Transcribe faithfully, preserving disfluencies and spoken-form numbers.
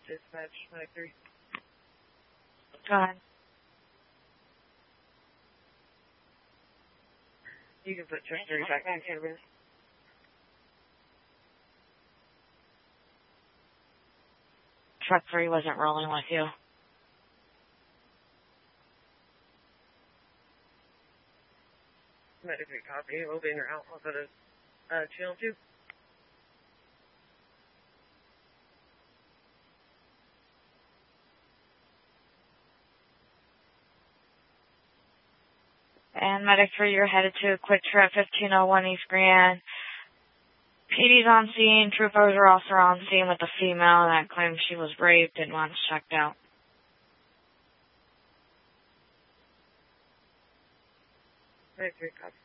Dispatch, nine three. Go ahead. You can put truck three back on canvas. Truck three wasn't rolling with you. Medic three copy. We'll be in or out. I'll go to uh, channel two. And Medic three, you're headed to a quick trip, fifteen oh one East Grand. P D's on scene. Troopers are also on scene with a female that claims she was raped and wants checked out. Medic three copy.